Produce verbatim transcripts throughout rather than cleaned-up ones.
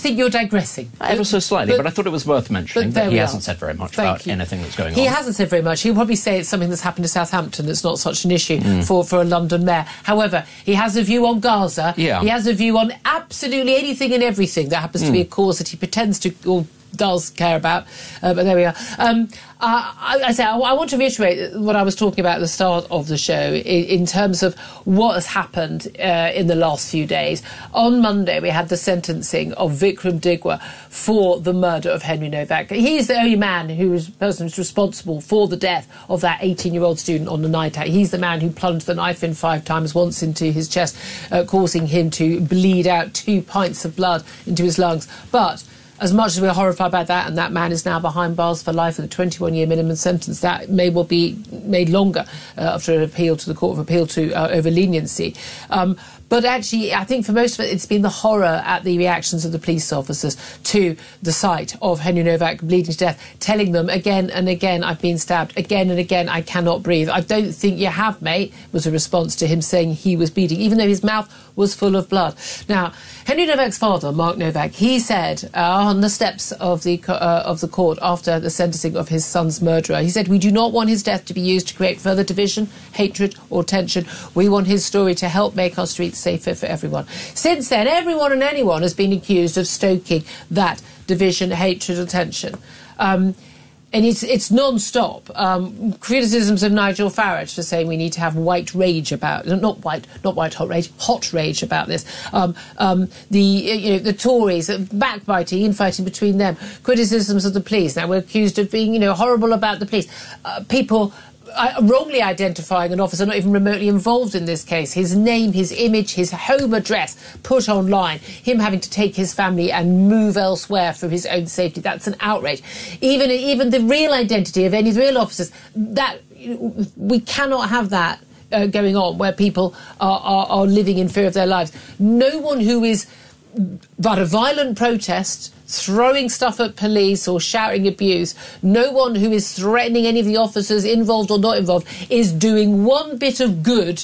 think you're digressing. Ever so slightly, but, but I thought it was worth mentioning that he hasn't said very much Thank about you. anything that's going he on. He hasn't said very much. He'll probably say it's something that's happened to Southampton that's not such an issue mm. for, for a London mayor. However, he has a view on Gaza. Yeah. He has a view on absolutely anything and everything that happens mm. to be a cause that he pretends to or does care about. Uh, but there we are. Um, uh, I, I say I, I want to reiterate what I was talking about at the start of the show in, in terms of what has happened uh, in the last few days. On Monday, we had the sentencing of Vikram Digwa for the murder of Henry Novak. He is the only man who is person who's responsible for the death of that eighteen-year-old student on the night out. He's the man who plunged the knife in five times, once into his chest, uh, causing him to bleed out two pints of blood into his lungs. But as much as we're horrified by that, and that man is now behind bars for life with a twenty-one-year minimum sentence, that may well be made longer uh, after an appeal to the Court of Appeal to uh, over leniency. Um, But actually, I think for most of it, it's been the horror at the reactions of the police officers to the sight of Henry Novak bleeding to death, telling them again and again, I've been stabbed, again and again, I cannot breathe. I don't think you have, mate, was a response to him saying he was bleeding, even though his mouth was full of blood. Now, Henry Novak's father, Mark Novak, he said uh, on the steps of the, uh, of the court after the sentencing of his son's murderer, he said, we do not want his death to be used to create further division, hatred or tension. We want his story to help make our streets safer for everyone. Since then, everyone and anyone has been accused of stoking that division, hatred or tension. Um, and it's, it's non-stop. Um, criticisms of Nigel Farage for saying we need to have white rage about, not white, not white hot rage, hot rage about this. Um, um, the, you know, the Tories, backbiting, infighting between them. Criticisms of the police. Now we're accused of being, you know, horrible about the police. Uh, people Uh, wrongly identifying an officer not even remotely involved in this case, his name, his image, his home address put online, him having to take his family and move elsewhere for his own safety. That's an outrage. Even even the real identity of any of the real officers, that we cannot have that uh, going on where people are, are, are living in fear of their lives. No one who is but a violent protest, throwing stuff at police or shouting abuse, no one who is threatening any of the officers involved or not involved is doing one bit of good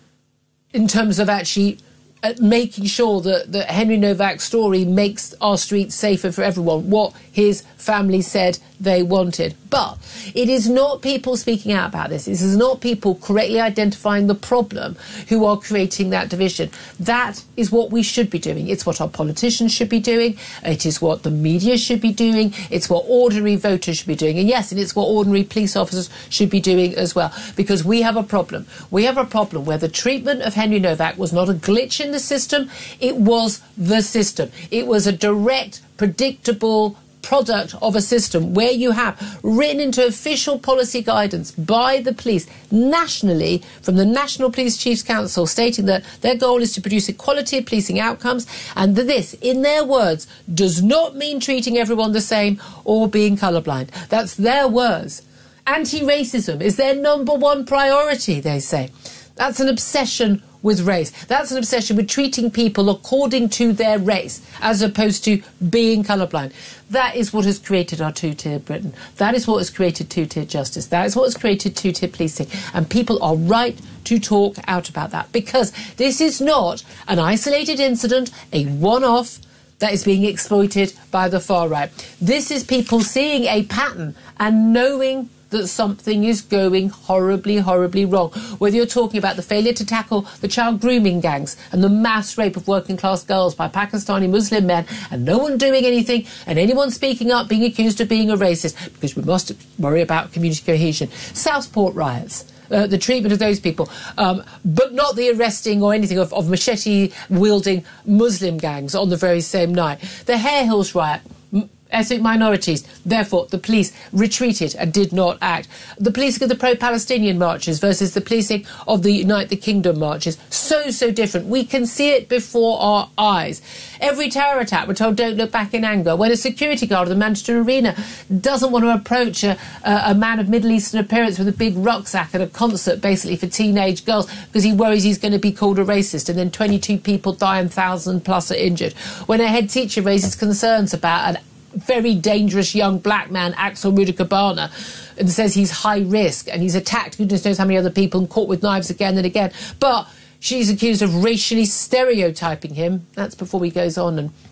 in terms of actually uh, making sure that, that Henry Novak's story makes our streets safer for everyone, what his family said they wanted. But it is not people speaking out about this. This is not people correctly identifying the problem who are creating that division. That is what we should be doing. It's what our politicians should be doing. It is what the media should be doing. It's what ordinary voters should be doing. And yes, and it's what ordinary police officers should be doing as well. Because we have a problem. We have a problem where the treatment of Henry Novak was not a glitch in the system. It was the system. It was a direct, predictable product of a system where you have written into official policy guidance by the police nationally from the National Police Chiefs Council stating that their goal is to produce equality of policing outcomes, and that this, in their words, does not mean treating everyone the same or being colourblind. That's their words. Anti-racism is their number one priority, they say. That's an obsession with race. That's an obsession with treating people according to their race as opposed to being colourblind. That is what has created our two-tier Britain. That is what has created two-tier justice. That is what has created two-tier policing. And people are right to talk out about that, because this is not an isolated incident, a one-off that is being exploited by the far right. This is people seeing a pattern and knowing that something is going horribly, horribly wrong. Whether you're talking about the failure to tackle the child grooming gangs and the mass rape of working-class girls by Pakistani Muslim men and no one doing anything and anyone speaking up being accused of being a racist, because we must worry about community cohesion. Southport riots. Uh, the treatment of those people, um, but not the arresting or anything of, of machete-wielding Muslim gangs on the very same night. The Hare Hills riot, ethnic minorities. Therefore, the police retreated and did not act. The policing of the pro-Palestinian marches versus the policing of the Unite the Kingdom marches. So, so different. We can see it before our eyes. Every terror attack, we're told, don't look back in anger. When a security guard of the Manchester Arena doesn't want to approach a, a, a man of Middle Eastern appearance with a big rucksack at a concert, basically for teenage girls, because he worries he's going to be called a racist, and then twenty-two people die and one thousand plus are injured. When a head teacher raises concerns about an very dangerous young black man, Axel Rudakabana, and says he's high risk and he's attacked goodness knows how many other people and caught with knives again and again. But she's accused of racially stereotyping him. That's before he goes on and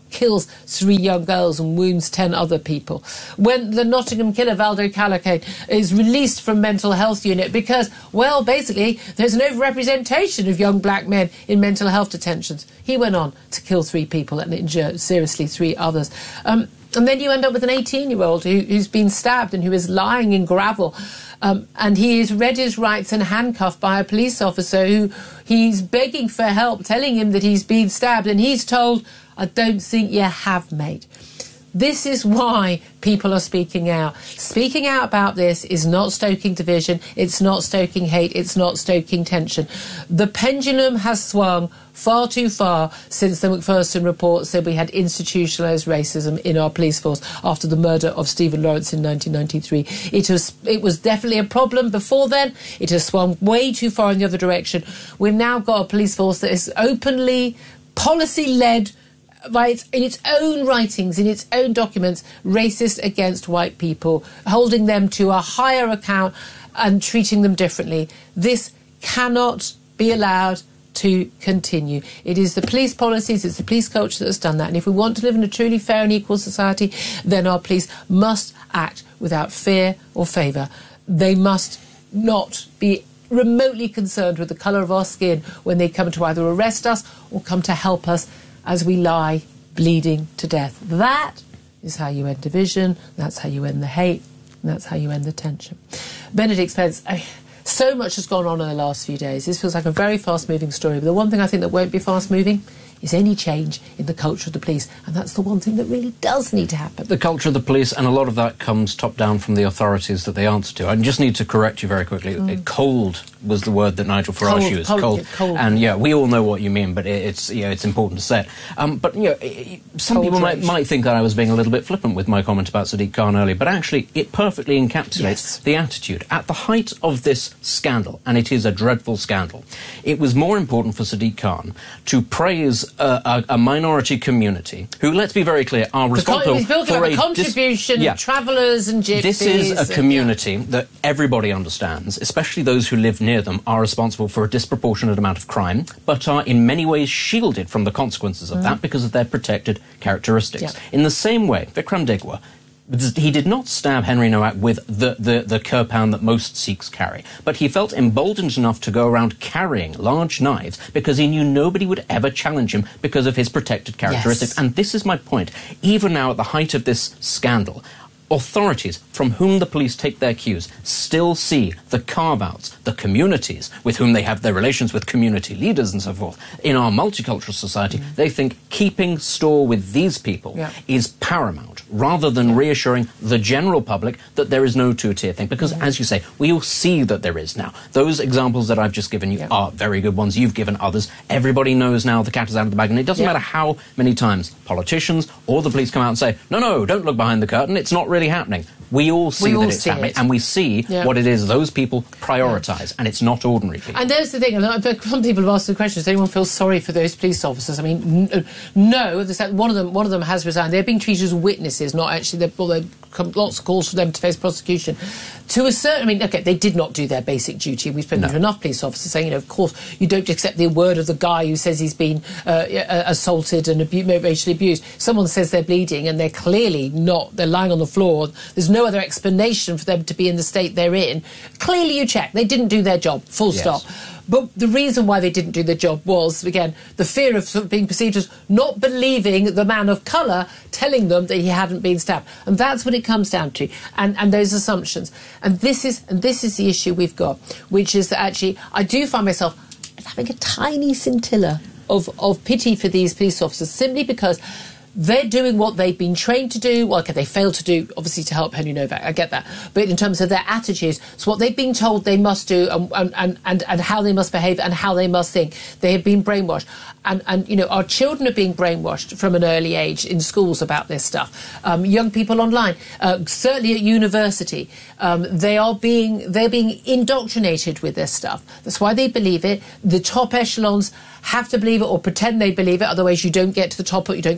kills three young girls and wounds ten other people. When the Nottingham killer, Valdo Callaghan, is released from mental health unit because, well, basically, there's an overrepresentation of young black men in mental health detentions. He went on to kill three people and injure seriously three others. Um, and then you end up with an eighteen-year-old who, who's been stabbed and who is lying in gravel. Um, and he is read his rights and handcuffed by a police officer who he's begging for help, telling him that he's been stabbed. And he's told, I don't think you have, mate. This is why people are speaking out. Speaking out about this is not stoking division, it's not stoking hate, it's not stoking tension. The pendulum has swung far too far since the Macpherson report said we had institutionalised racism in our police force after the murder of Stephen Lawrence in nineteen ninety-three. It was, it was definitely a problem before then. It has swung way too far in the other direction. We've now got a police force that is openly policy-led, by its, in its own writings, in its own documents, racist against white people, holding them to a higher account and treating them differently. This cannot be allowed to continue. It is the police policies, it's the police culture that has done that. And if we want to live in a truly fair and equal society, then our police must act without fear or favour. They must not be remotely concerned with the colour of our skin when they come to either arrest us or come to help us as we lie bleeding to death. That is how you end division, that's how you end the hate, and that's how you end the tension. Benedict Spence, I, so much has gone on in the last few days. This feels like a very fast-moving story, but the one thing I think that won't be fast-moving is any change in the culture of the police, and that's the one thing that really does need to happen. The culture of the police, and a lot of that comes top-down from the authorities that they answer to. I just need to correct you very quickly. Mm. Cold was the word that Nigel Farage cold, used. Cold, cold. Yeah, cold. And yeah, we all know what you mean, but it, it's you know, it's important to say it. Um, but you know, some cold people might, might think that I was being a little bit flippant with my comment about Sadiq Khan earlier, but actually it perfectly encapsulates yes. the attitude. At the height of this scandal, and it is a dreadful scandal, it was more important for Sadiq Khan to praise uh, a, a minority community who, let's be very clear, are responsible for for a contribution, yeah. travellers and gypsies. This is a community yeah. that everybody understands, especially those who live near them, are responsible for a disproportionate amount of crime, but are in many ways shielded from the consequences of mm. that because of their protected characteristics. Yeah. In the same way, Vikram Digwa, he did not stab Henry Nowak with the, the, the kirpan that most Sikhs carry, but he felt emboldened enough to go around carrying large knives because he knew nobody would ever challenge him because of his protected characteristics. Yes. And this is my point. Even now, at the height of this scandal, authorities from whom the police take their cues still see the carve-outs, the communities with whom they have their relations with community leaders and so forth. In our multicultural society, mm. they think keeping store with these people yeah. is paramount, rather than reassuring the general public that there is no two-tier thing. Because, mm. as you say, we all see that there is now. Those examples that I've just given you yeah. are very good ones. You've given others. Everybody knows now the cat is out of the bag, and it doesn't yeah. matter how many times politicians or the police come out and say, no, no, don't look behind the curtain, it's not really happening. We all see we all that it's see happening, it. and we see yeah. what it is those people prioritise, yeah. and it's not ordinary people. And there's the thing, some people have asked the question, does anyone feel sorry for those police officers? I mean, n no, one of them one of them has resigned. They're being treated as witnesses, not actually, well, there are lots of calls for them to face prosecution. To a certain, I mean, OK, they did not do their basic duty. We've spoken no. to enough police officers saying, you know, of course, you don't accept the word of the guy who says he's been uh, assaulted and abu racially abused. Someone says they're bleeding and they're clearly not, they're lying on the floor. There's no other explanation for them to be in the state they're in. Clearly you check. They didn't do their job, full yes. stop. But the reason why they didn't do their job was, again, the fear of, sort of being perceived as not believing the man of colour telling them that he hadn't been stabbed. And that's what it comes down to, and, and those assumptions. And this is and this is the issue we've got, which is that actually I do find myself having a tiny scintilla of, of pity for these police officers, simply because they're doing what they've been trained to do. Well, okay, they failed to do, obviously, to help Henry Nowak. I get that. But in terms of their attitudes, it's what they've been told they must do and, and, and, and how they must behave and how they must think. They have been brainwashed. And, and, you know, our children are being brainwashed from an early age in schools about this stuff. Um, young people online, uh, certainly at university, um, they are being, they're being indoctrinated with this stuff. That's why they believe it. The top echelons have to believe it or pretend they believe it, otherwise you don't get to the top, you don't get to the top of the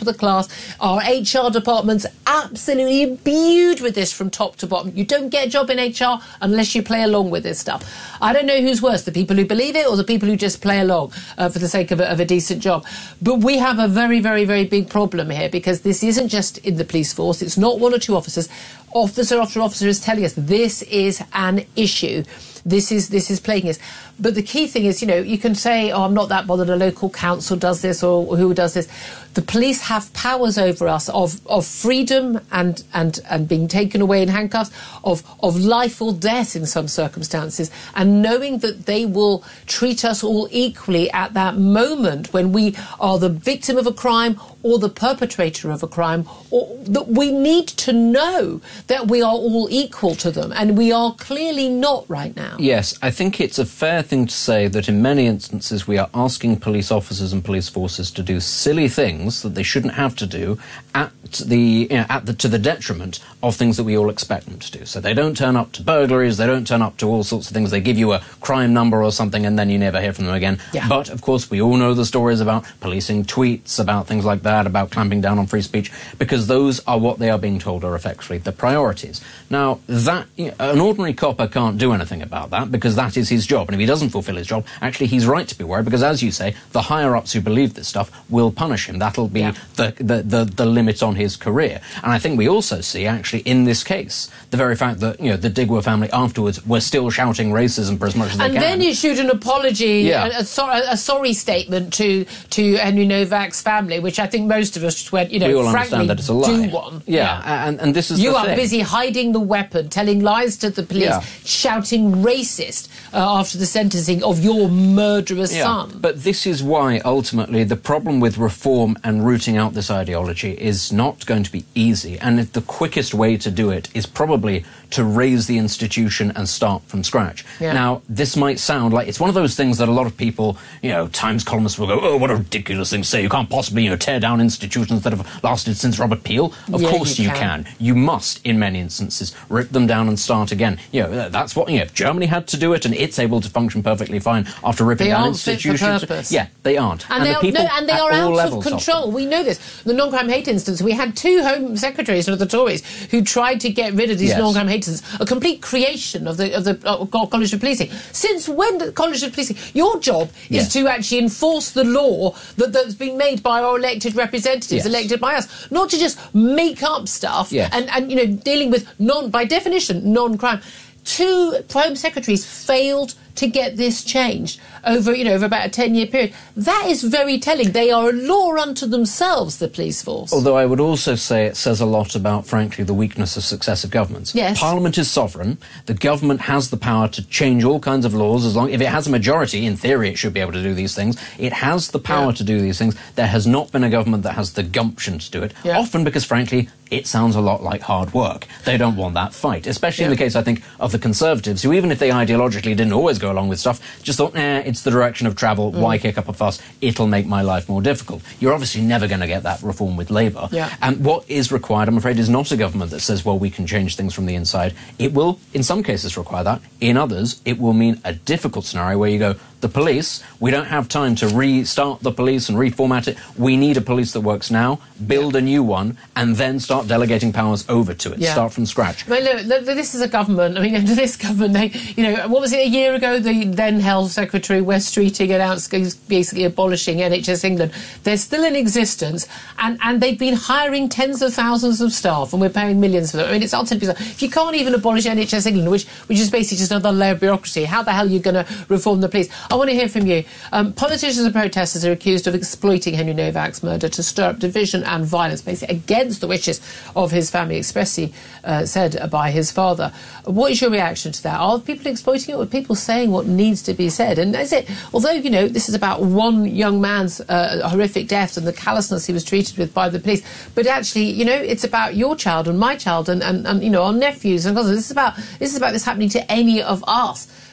the class. Our H R department's absolutely imbued with this from top to bottom. You don't get a job in H R unless you play along with this stuff. I don't know who's worse, the people who believe it or the people who just play along uh, for the sake of a, of a decent job. But we have a very, very, very big problem here, because this isn't just in the police force. It's not one or two officers. Officer after officer is telling us this is an issue. This is this is plaguing us. But the key thing is, you know, you can say, oh, I'm not that bothered, a local council does this or who does this. The police have powers over us of, of freedom and, and, and being taken away in handcuffs, of, of life or death in some circumstances, and knowing that they will treat us all equally at that moment when we are the victim of a crime or the perpetrator of a crime, or that we need to know that we are all equal to them, and we are clearly not right now. Yes, I think it's a fair thing to say that in many instances we are asking police officers and police forces to do silly things that they shouldn't have to do at the, you know, at the to the detriment of things that we all expect them to do. So they don't turn up to burglaries, they don't turn up to all sorts of things. They give you a crime number or something and then you never hear from them again. Yeah. But, of course, we all know the stories about policing tweets, about things like that, about clamping down on free speech, because those are what they are being told are effectively the priorities. Now, that you know, an ordinary copper can't do anything about that, because that is his job. And if he doesn't fulfil his job, actually he's right to be worried, because, as you say, the higher-ups who believe this stuff will punish him. That'll be yeah. the, the, the, the limit on his career. And I think we also see, actually, in this case, the very fact that, you know, the Digwear family afterwards were still shouting racism for as much as they and can. And then issued an apology, yeah. a, a, so, a sorry statement to, to Henry Novak's family, which I think most of us just went, you know, we all frankly, understand that it's a lie. do one. Yeah, yeah. And, and this is You the are thing. busy hiding the weapon, telling lies to the police, Yeah. shouting racist uh, after the sentencing of your murderous Yeah, son. but this is why, ultimately, the problem with reform and rooting out this ideology is not going to be easy, and the quickest way to do it is probably to raise the institution and start from scratch. Yeah. Now, this might sound like it's one of those things that a lot of people, you know, Times columnists will go, oh, what a ridiculous thing to say. You can't possibly, you know, tear down institutions that have lasted since Robert Peel. Of Yeah, course you you can. can. You must, in many instances, rip them down and start again. You know, that's what, you know, if Germany had to do it and it's able to function perfectly fine after ripping They down aren't fit for institutions. purpose. Yeah, they aren't. And, and they the are, people no, and they at are all out of levels control. them. We know this. The non-crime hate instance, we had two Home Secretaries of the Tories who tried to get rid of these Yes. non-crime hate instances, a complete creation of the, of the uh, College of Policing. Since when did the College of Policing... Your job Yes. is to actually enforce the law that, that's been made by our elected representatives, Yes. elected by us, not to just make up stuff Yes. and, and, you know, dealing with, non by definition, non-crime. Two Home Secretaries failed to get this changed over, you know, over about a ten-year period. That is very telling. They are a law unto themselves, the police force. Although I would also say it says a lot about, frankly, the weakness of successive governments. Yes. Parliament is sovereign. The government has the power to change all kinds of laws. As long if it has a majority, in theory, it should be able to do these things. It has the power Yeah. to do these things. There has not been a government that has the gumption to do it. Yeah. Often because, frankly, it sounds a lot like hard work. They don't want that fight, especially in Yeah. the case, I think, of the Conservatives, who, even if they ideologically didn't always go along with stuff, just thought, eh, it's the direction of travel, why kick up a fuss? It'll make my life more difficult. You're obviously never going to get that reform with Labour. Yeah. And what is required, I'm afraid, is not a government that says, well, we can change things from the inside. It will, in some cases, require that. In others, it will mean a difficult scenario where you go, the police, we don't have time to restart the police and reformat it. We need a police that works now, build a new one, and then start delegating powers over to it. Yeah. Start from scratch. I mean, look, look, this is a government. I mean, under this government, they, you know, what was it a year ago? The then Health Secretary West Streeting announced he's basically abolishing N H S England. They're still in existence, and, and they've been hiring tens of thousands of staff, and we're paying millions for them. I mean, it's utterly bizarre. If you can't even abolish N H S England, which which is basically just another layer of bureaucracy, how the hell are you going to reform the police? I want to hear from you. Um, politicians and protesters are accused of exploiting Henry Novak's murder to stir up division and violence, basically against the wishes of his family, expressly uh, said by his father. What is your reaction to that? Are people exploiting it, or are people saying what needs to be said? And is it, although, you know, this is about one young man's uh, horrific death and the callousness he was treated with by the police, but actually, you know, it's about your child and my child and, and, and you know, our nephews and cousins. This is about, this is about this happening to any of us.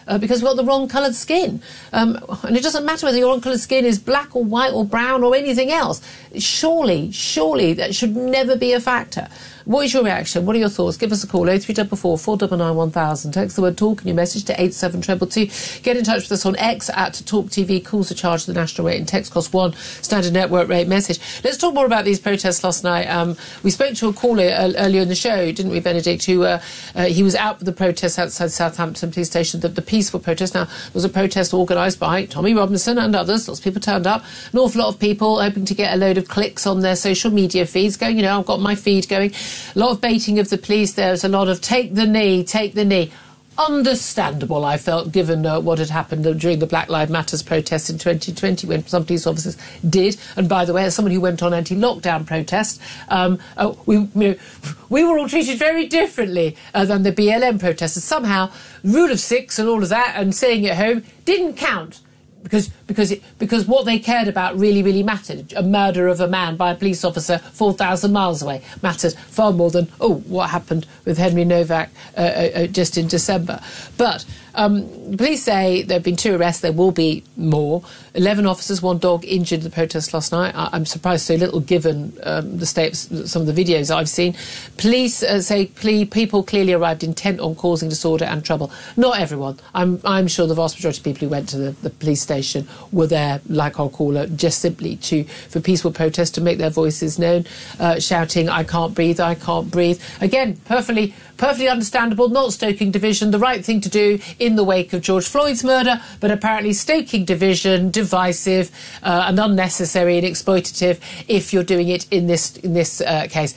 uh, because we've got the wrong coloured skin. Um, and it doesn't matter whether your wrong coloured skin is black or white or brown or anything else. Surely, surely that should never be a factor. What is your reaction? What are your thoughts? Give us a call, oh three four four, four nine nine, one thousand. Text the word talk and your message to eight seven two two two. Get in touch with us on X at Talk T V. Calls are charged the national rate and text cost one, standard network rate message. Let's talk more about these protests last night. Um, we spoke to a caller uh, earlier in the show, didn't we, Benedict, who uh, uh, he was out for the protests outside Southampton Police Station, the, the peaceful protest. Now, there was a protest organised by Tommy Robinson and others. Lots of people turned up. An awful lot of people hoping to get a load of clicks on their social media feeds going, you know, I've got my feed going. A lot of baiting of the police. There was a lot of take the knee, take the knee. Understandable, I felt, given uh, what had happened during the Black Lives Matter protests in twenty twenty, when some police officers did. And by the way, as someone who went on anti-lockdown protest, um, uh, we, you know, we were all treated very differently uh, than the B L M protesters. Somehow, rule of six and all of that, and staying at home didn't count. Because because it, because what they cared about really, really mattered. A murder of a man by a police officer four thousand miles away mattered far more than, oh, what happened with Henry Novak uh, uh, just in December. But um, police say there have been two arrests. There will be more. Eleven officers, one dog injured in the protest last night. I, I'm surprised so little given um, the state of some of the videos I've seen. Police uh, say ple people clearly arrived intent on causing disorder and trouble. Not everyone. I'm, I'm sure the vast majority of people who went to the, the police station were there, like our caller, just simply to for peaceful protest, to make their voices known, uh, shouting, I can't breathe, I can't breathe. Again, perfectly, perfectly understandable, not stoking division, the right thing to do in the wake of George Floyd's murder, but apparently stoking division, divisive uh, and unnecessary and exploitative if you're doing it in this, in this uh, case.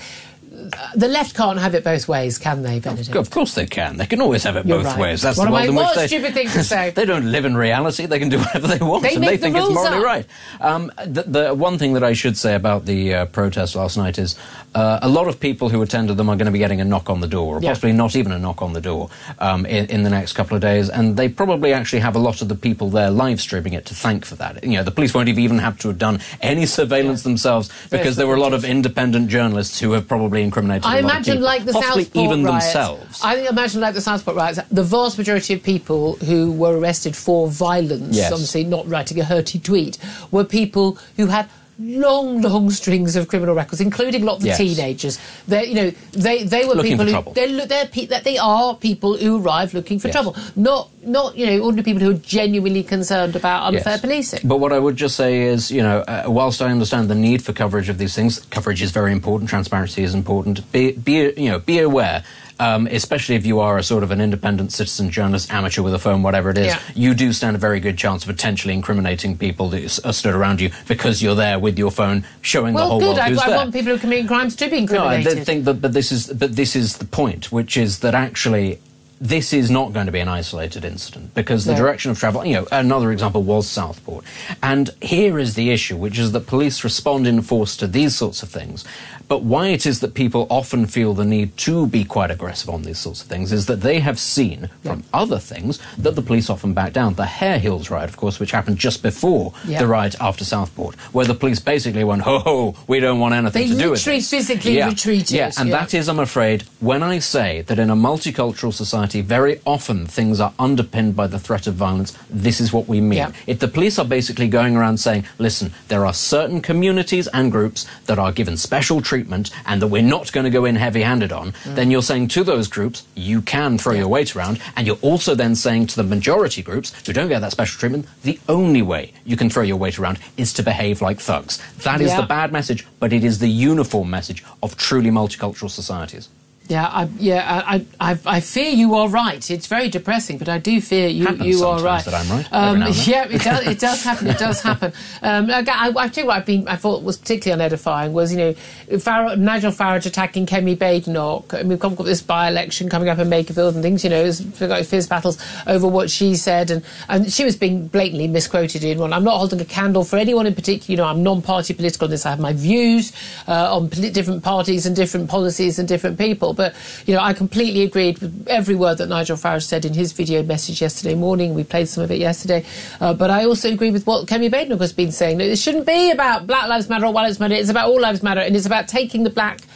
The left can't have it both ways, can they, Benedict? Of course they can. They can always have it You're both right. ways. That's what the world I, in which what they... a stupid thing to say. They don't live in reality. They can do whatever they want, they and make they the think it's morally up. right. Um, the, the one thing that I should say about the uh, protest last night is uh, a lot of people who attended them are going to be getting a knock on the door, or yeah. possibly not even a knock on the door, um, in, in the next couple of days, and they probably actually have a lot of the people there live streaming it to thank for that. You know, the police won't even have to have done any surveillance yeah. themselves, because there were a lot of independent journalists who have probably incriminated I a lot imagine of people. like the Possibly Southport even riots. themselves. I think imagine like the Southport riots, the vast majority of people who were arrested for violence, yes. obviously not writing a hurty tweet, were people who had long, long strings of criminal records, including a lot of the yes. teenagers. They, you know, they they were looking people for who trouble. they're, they're pe that they are people who arrive looking for yes. trouble, not not you know ordinary people who are genuinely concerned about unfair yes. policing. But what I would just say is, you know, uh, whilst I understand the need for coverage of these things, coverage is very important. Transparency is important. Be, be you know, be aware. Um, especially if you are a sort of an independent citizen journalist, amateur with a phone, whatever it is, yeah. you do stand a very good chance of potentially incriminating people that are stood around you because you're there with your phone showing well, the whole good. world who's I, there. I want people who are committing crimes to be incriminated. No, I think that, but this is, but this is the point, which is that actually this is not going to be an isolated incident, because the no. direction of travel, you know, another example was Southport. And here is the issue, which is that police respond in force to these sorts of things. But why it is that people often feel the need to be quite aggressive on these sorts of things is that they have seen from yeah. other things that the police often back down. The Hare Hills riot, of course, which happened just before yeah. the riot after Southport, where the police basically went, ho, ho, we don't want anything they to do with literally this. physically yeah. retreated. Yeah, and yeah. that is, I'm afraid, when I say that in a multicultural society, very often things are underpinned by the threat of violence, this is what we mean. Yeah. If the police are basically going around saying, listen, there are certain communities and groups that are given special treatment and that we're not going to go in heavy-handed on, mm. then you're saying to those groups, you can throw yeah. your weight around, and you're also then saying to the majority groups who don't get that special treatment, the only way you can throw your weight around is to behave like thugs. That is yeah. the bad message, but it is the uniform message of truly multicultural societies. Yeah, I, yeah, I, I, I fear you are right. It's very depressing, but I do fear you, Happens you are right. That I'm right. Um, now and then. Yeah, it does. It does happen. It does happen. Um, I, I, I tell you what, I've been. I thought was particularly unedifying was, you know, Farage, Nigel Farage attacking Kemi Badenoch, and we've got this by-election coming up in Makerfield and things. You know, there's fierce battles over what she said, and and she was being blatantly misquoted in one. I'm not holding a candle for anyone in particular. You know, I'm non-party political on this. I have my views uh, on different parties and different policies and different people, but you know, I completely agreed with every word that Nigel Farage said in his video message yesterday morning. We played some of it yesterday. Uh, but I also agree with what Kemi Badenoch has been saying. That it shouldn't be about Black Lives Matter or White Lives Matter. It's about all lives matter, and it's about taking the black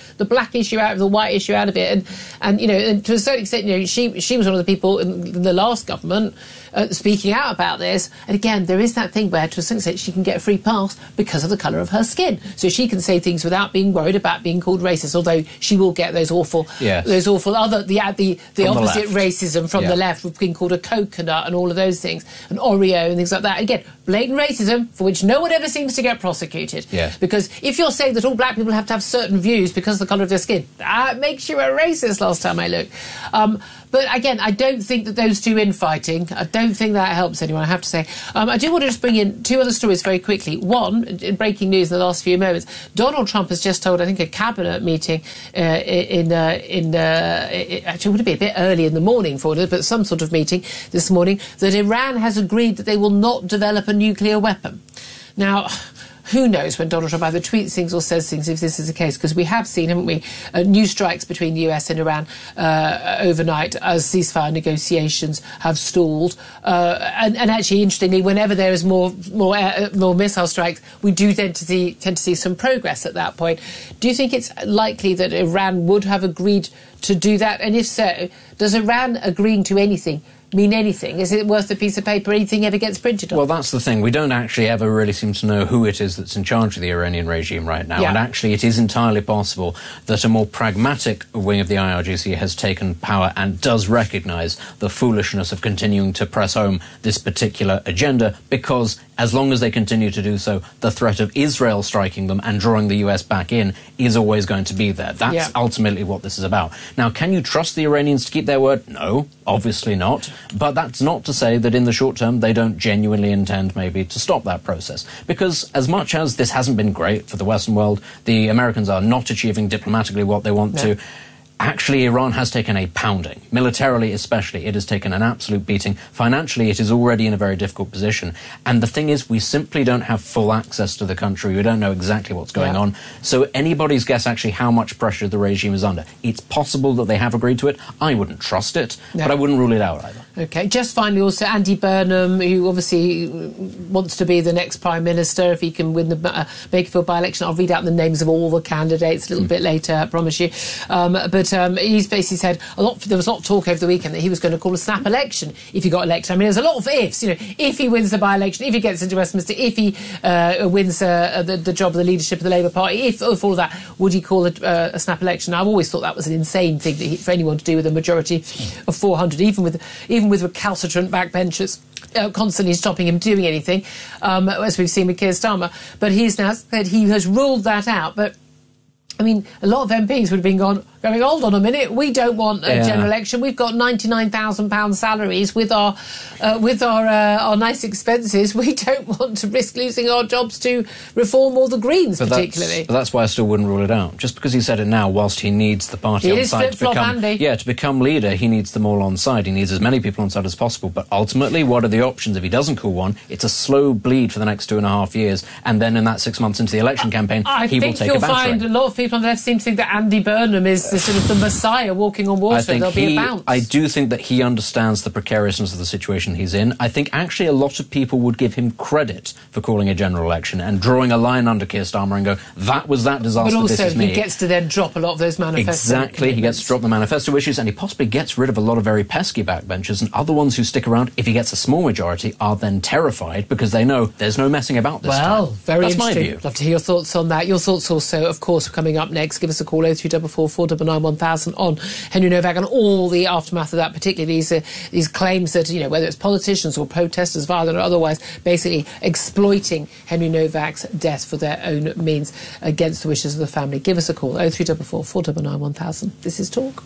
the black issue out of the white issue out of it. And, and you know, and to a certain extent, you know, she she was one of the people in the last government uh, speaking out about this. And again, there is that thing where, to a certain extent, she can get a free pass because of the colour of her skin. So she can say things without being worried about being called racist, although she will get those awful, yes. those awful other, the the, the opposite the racism from yeah. the left, with being called a coconut and all of those things, and Oreo and things like that. Again, blatant racism for which no one ever seems to get prosecuted. Yes. Because if you're saying that all black people have to have certain views because of the colour of their skin, that makes you a racist last time I looked. Um, but again, I don't think that those two infighting, I don't think that helps anyone, I have to say. Um, I do want to just bring in two other stories very quickly. One, in breaking news in the last few moments, Donald Trump has just told, I think, a cabinet meeting uh, in, uh, in uh, it actually would be a bit early in the morning for it, but some sort of meeting this morning, that Iran has agreed that they will not develop a nuclear weapon. Now, who knows when Donald Trump either tweets things or says things if this is the case, because we have seen, haven't we, uh, new strikes between the U S and Iran uh, overnight as ceasefire negotiations have stalled. Uh, and, and actually, interestingly, whenever there is more more uh, more missile strikes, we do tend to see tend to see some progress at that point. Do you think it's likely that Iran would have agreed to do that? And if so, does Iran agreeing to anything mean anything? Is it worth a piece of paper anything ever gets printed on? Well, that's the thing. We don't actually ever really seem to know who it is that's in charge of the Iranian regime right now. Yeah. And actually, it is entirely possible that a more pragmatic wing of the I R G C has taken power and does recognise the foolishness of continuing to press home this particular agenda, because as long as they continue to do so, the threat of Israel striking them and drawing the U S back in is always going to be there. That's yeah. ultimately what this is about. Now, can you trust the Iranians to keep their word? No, obviously not. But that's not to say that in the short term they don't genuinely intend maybe to stop that process. Because as much as this hasn't been great for the Western world, the Americans are not achieving diplomatically what they want no. to, actually, Iran has taken a pounding. Militarily especially, it has taken an absolute beating. Financially, it is already in a very difficult position. And the thing is, we simply don't have full access to the country. We don't know exactly what's going yeah. on. So anybody's guess actually how much pressure the regime is under. It's possible that they have agreed to it. I wouldn't trust it, no. but I wouldn't rule it out either. OK, just finally also Andy Burnham, who obviously wants to be the next Prime Minister if he can win the uh, Bakerfield by-election. I'll read out the names of all the candidates a little mm. bit later, I promise you. Um, but um, he's basically said a lot. There was a lot of talk over the weekend that he was going to call a snap election if he got elected. I mean, there's a lot of ifs. You know, if he wins the by-election, if he gets into Westminster, if he uh, wins uh, the, the job of the leadership of the Labour Party, if, if all of that, would he call a, uh, a snap election? I've always thought that was an insane thing that he, for anyone to do with a majority of four hundred, even with even with recalcitrant backbenchers uh, constantly stopping him doing anything, um, as we've seen with Keir Starmer. But he's now said he has ruled that out. But I mean, a lot of M Ps would have been gone, going, hold on a minute, we don't want a yeah. general election. We've got ninety-nine thousand pounds salaries with our uh, with our uh, our nice expenses. We don't want to risk losing our jobs to Reform or the Greens, but particularly. That's, but that's why I still wouldn't rule it out. Just because he said it now, whilst he needs the party It on is side to become, Andy. yeah, to become leader, he needs them all on side. He needs as many people on side as possible. But ultimately, what are the options if he doesn't call one? It's a slow bleed for the next two and a half years, and then in that six months into the election campaign, I he will think take you'll a battering. find a lot of people on the left seem to think that Andy Burnham is the sort of the messiah walking on water. I think There'll he, be a bounce. I do think that he understands the precariousness of the situation he's in. I think actually a lot of people would give him credit for calling a general election and drawing a line under Keir Starmer and go, that was that disaster, but this also is me. he gets to then drop a lot of those manifesto Exactly, he gets to drop the manifesto issues, and he possibly gets rid of a lot of very pesky backbenchers, and other ones who stick around, if he gets a small majority, are then terrified because they know there's no messing about this well, time. very That's interesting. my view. Love to hear your thoughts on that. Your thoughts also, of course, coming up next. Give us a call, oh three four four, four nine nine, one thousand on Henry Novak and all the aftermath of that, particularly these uh, these claims that, you know, whether it's politicians or protesters, violent or otherwise, basically exploiting Henry Novak's death for their own means against the wishes of the family. Give us a call, oh three four four, four nine nine, one thousand. This is Talk.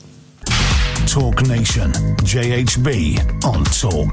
Talk Nation, J H B on Talk.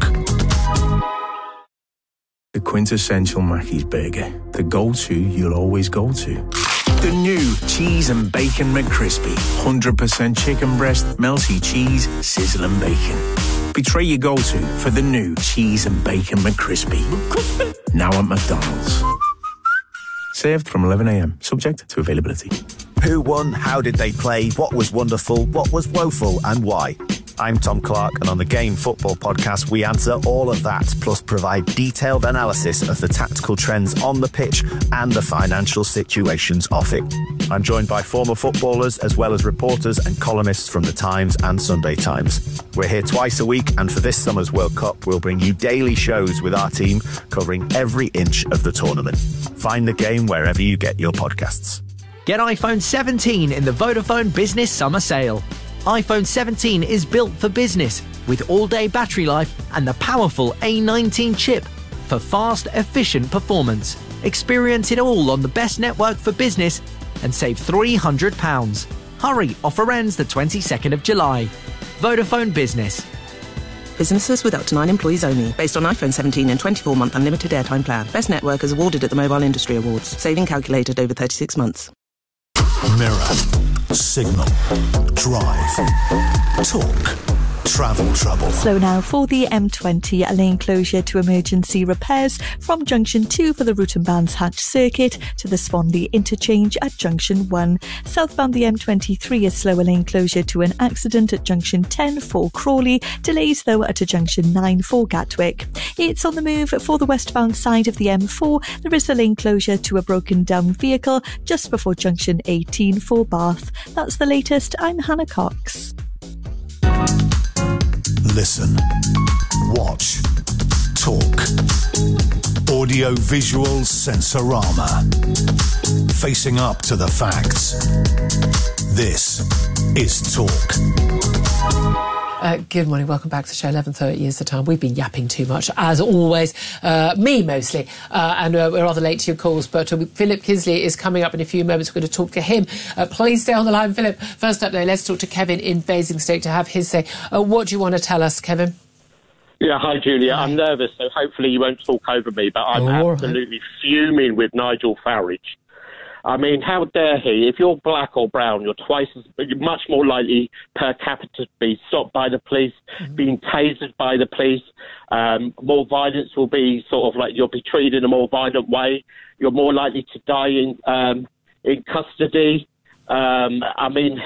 The quintessential Mackey's burger, the go-to you'll always go to. The new Cheese and Bacon McCrispy. one hundred percent chicken breast, melty cheese, sizzling bacon. Betray your go-to for the new Cheese and Bacon McCrispy. McCrispy. Now at McDonald's. Served from eleven a m, subject to availability. Who won? How did they play? What was wonderful? What was woeful? And why? I'm Tom Clark, and on the Game Football Podcast, we answer all of that, plus provide detailed analysis of the tactical trends on the pitch and the financial situations off it. I'm joined by former footballers as well as reporters and columnists from The Times and Sunday Times. We're here twice a week, and for this summer's World Cup, we'll bring you daily shows with our team covering every inch of the tournament. Find The Game wherever you get your podcasts. Get iPhone seventeen in the Vodafone Business Summer Sale. iPhone seventeen is built for business with all-day battery life and the powerful A nineteen chip for fast, efficient performance. Experience it all on the best network for business and save three hundred pounds. Hurry, offer ends the twenty-second of July. Vodafone Business. Businesses with up to nine employees only. Based on iPhone seventeen and twenty-four month unlimited airtime plan. Best network is awarded at the Mobile Industry Awards. Saving calculated over thirty-six months. Mirror, Signal, Drive, Talk, Travel Trouble. Slow now for the M twenty, a lane closure to emergency repairs from Junction two for the Routenbans Hatch Circuit to the Swanley interchange at Junction one. Southbound the M twenty-three, a slower lane closure to an accident at Junction ten for Crawley. Delays though at a Junction nine for Gatwick. It's on the move for the westbound side of the M four. There is a lane closure to a broken down vehicle just before Junction eighteen for Bath. That's the latest. I'm Hannah Cox. Listen, watch, talk. Audio-visual Sensorama. Facing up to the facts. This is Talk. Uh, good morning, welcome back to the show. eleven thirty is the time. We've been yapping too much, as always. Uh, me, mostly. Uh, and uh, we're rather late to your calls, but uh, Philip Kisley is coming up in a few moments. We're going to talk to him. Uh, please stay on the line, Philip. First up, though, let's talk to Kevin in Basingstoke to have his say. Uh, what do you want to tell us, Kevin? Yeah, hi, Julia. I'm nervous, so hopefully you won't talk over me, but I'm All absolutely right. fuming with Nigel Farage. I mean, how dare he? If you're black or brown, you're twice as you're much more likely per capita to be stopped by the police, mm-hmm. being tasered by the police. Um, more violence will be sort of like you'll be treated in a more violent way. You're more likely to die in um, in custody. Um, I mean,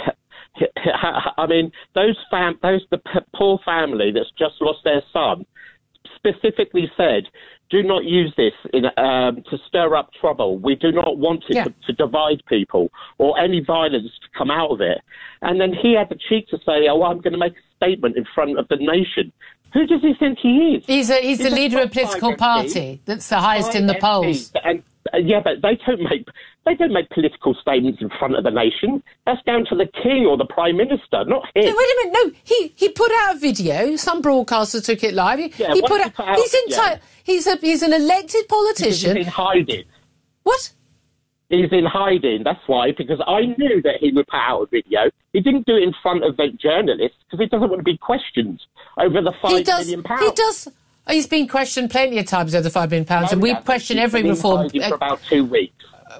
I mean those fam- those the p- poor family that's just lost their son specifically said, do not use this in, um, to stir up trouble. We do not want it yeah. to, to divide people or any violence to come out of it. And then he had the cheek to say, oh, I'm going to make a statement in front of the nation. Who does he think he is? He's, a, he's, he's the leader of a political party that's the highest in the polls. And, uh, yeah, but they don't make they don't make political statements in front of the nation. That's down to the king or the prime minister, not him. No, wait a minute. No, he, he put out a video. Some broadcasters took it live. He, yeah, he put out, put out. He's enti- yeah. He's a he's an elected politician. He's in hiding. What? He's in hiding. That's why. Because I knew that he would put out a video. He didn't do it in front of the journalists because he doesn't want to be questioned over the five he does, million pounds. He does. He's been questioned plenty of times over the five million pounds, no, and we question every been reform. For about two weeks.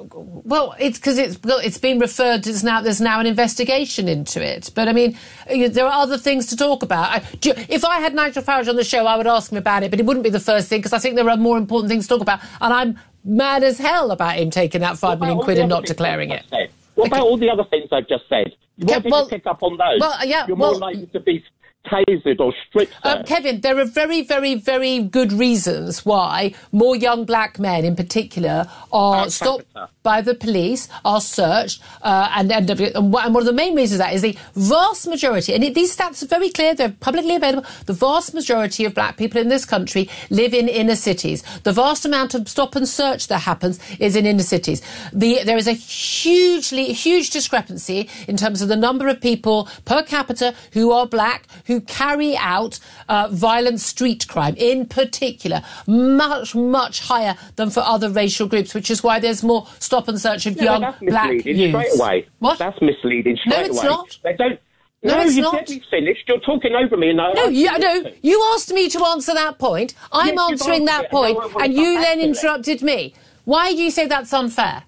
Well, it's because it's well, it's been referred to as now. There's now an investigation into it. But I mean, there are other things to talk about. I, do, if I had Nigel Farage on the show, I would ask him about it, but it wouldn't be the first thing because I think there are more important things to talk about. And I'm mad as hell about him taking that five million quid and not declaring it. Said? What okay. about all the other things I've just said? Why yeah, did well, you pick up on those? Well, yeah, You're well, more likely to be tasered or stripped. Um, Kevin, there are very, very, very good reasons why more young black men in particular are Our stopped capita. by the police, are searched, uh, and, and, and one of the main reasons of that is the vast majority, and it, these stats are very clear, they're publicly available, the vast majority of black people in this country live in inner cities. The vast amount of stop and search that happens is in inner cities. The, there is a hugely, huge discrepancy in terms of the number of people per capita who are black, who carry out uh, violent street crime, in particular, much, much higher than for other racial groups, which is why there's more stop and search of no, young that's black misleading youths. Straight away. What? That's misleading straight away. No, it's away. not. They don't. No, no it's you not. said we finished. You're talking over me. And I no, you, no, you asked me to answer that point. I'm yes, answering that it, point, and, and you then interrupted me. Why do you say that's unfair?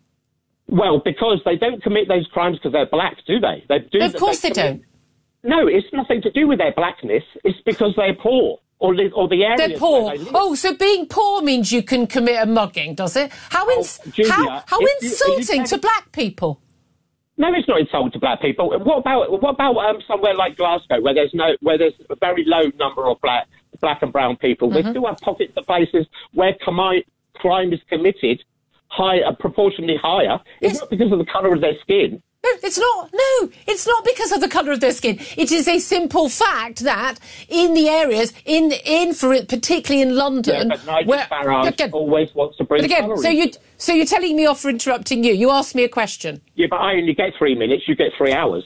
Well, because they don't commit those crimes because they're black, do they? They do. Of course they, they don't. No, it's nothing to do with their blackness. It's because they're poor or live, or the area. They're poor. They live. Oh, so being poor means you can commit a mugging, does it? How ins- oh, Julia, how, how you, insulting to black people. No, it's not insulting to black people. What about what about um, somewhere like Glasgow, where there's no, where there's a very low number of black, black and brown people? Mm-hmm. They still have pockets of places where crime is committed high, uh, proportionally higher, it's Yes. not because of the colour of their skin. No, it's not. No, it's not because of the colour of their skin. It is a simple fact that in the areas, in in for it, particularly in London, Yeah, but Nigel where Farage again, always wants to bring but again, colour so in. you so you're telling me off for interrupting you. You asked me a question. Yeah, but I only get three minutes. You get three hours.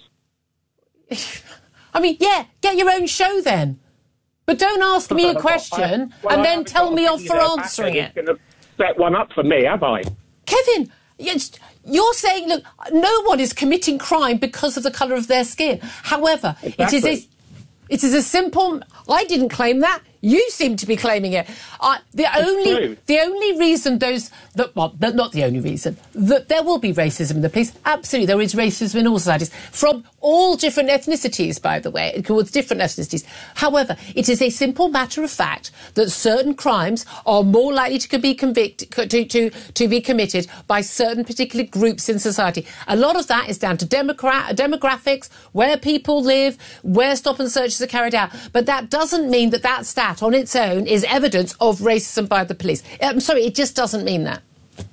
I mean, yeah, get your own show then. But don't ask me a question Well, and I then haven't tell got me a off for billionaire answering backer it. who's going to set one up for me, have I? Kevin, it's, you're saying, look, no one is committing crime because of the colour of their skin. However, Exactly. it is a, it is a simple. I didn't claim that. You seem to be claiming it. Uh, the only, true. the only reason those, that, well, but not the only reason that there will be racism in the police. Absolutely, there is racism in all societies from all different ethnicities. By the way, towards different ethnicities. However, it is a simple matter of fact that certain crimes are more likely to be convicted to to to be committed by certain particular groups in society. A lot of that is down to democrat, demographics, where people live, where stop and searches are carried out. But that doesn't mean that that stat on its own is evidence of racism by the police. I'm sorry, it just doesn't mean that.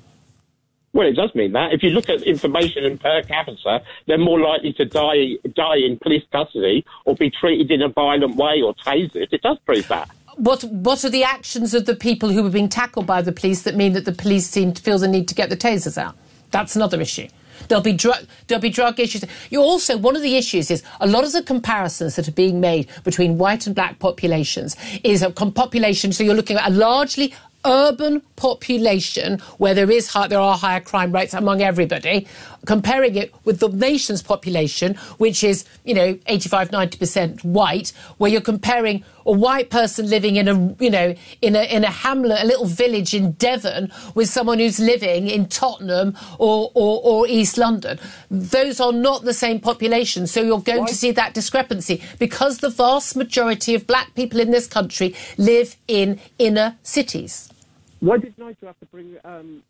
Well, it does mean that. If you look at information in per capita, they're more likely to die die in police custody or be treated in a violent way or tasered. It does prove that. What what are the actions of the people who are being tackled by the police that mean that the police seem to feel the need to get the tasers out? That's another issue. There'll be drug there'll be drug issues. You also, one of the issues is a lot of the comparisons that are being made between white and black populations is a com- population. So you're looking at a largely urban population where there is high, there are higher crime rates among everybody, comparing it with the nation's population, which is, you know, eighty-five, ninety percent white, where you're comparing a white person living in a, you know, in a in a hamlet, a little village in Devon, with someone who's living in Tottenham or or, or East London. Those are not the same population, so you're going Why? to see that discrepancy because the vast majority of black people in this country live in inner cities. Why did Nigel have to bring... Um,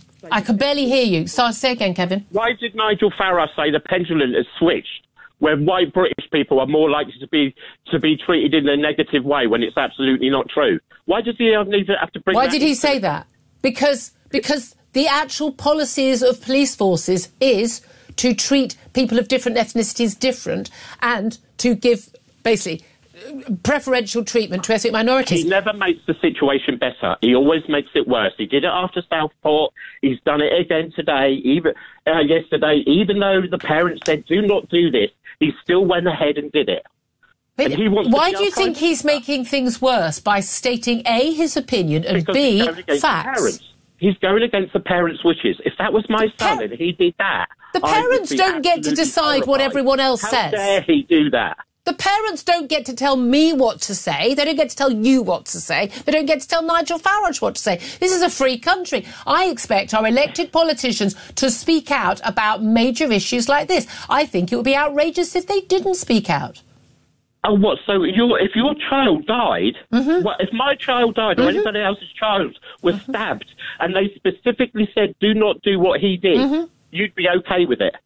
I can barely hear you. So say again, Kevin. Why did Nigel Farage say the pendulum has switched, where white British people are more likely to be to be treated in a negative way when it's absolutely not true? Why does he need to have to bring Why that did he into say it? that? Because because the actual policies of police forces is to treat people of different ethnicities different and to give, basically, preferential treatment to ethnic minorities. He never makes the situation better. He always makes it worse. He did it after Southport. He's done it again today, even uh, yesterday. Even though the parents said, do not do this, he still went ahead and did it. But And he wants to why be do you our think Prime he's Minister. making things worse by stating A, his opinion, and Because B, he's going against the facts? parents. He's going against the parents' wishes. If that was my son par- and he did that, The I would parents be don't get to absolutely decide what horrified. everyone else How says. dare he do that? The parents don't get to tell me what to say. They don't get to tell you what to say. They don't get to tell Nigel Farage what to say. This is a free country. I expect our elected politicians to speak out about major issues like this. I think it would be outrageous if they didn't speak out. Oh, what? So your, if your child died, Mm-hmm. what, if my child died or anybody else's child was Mm-hmm. stabbed and they specifically said, do not do what he did, Mm-hmm. you'd be okay with it?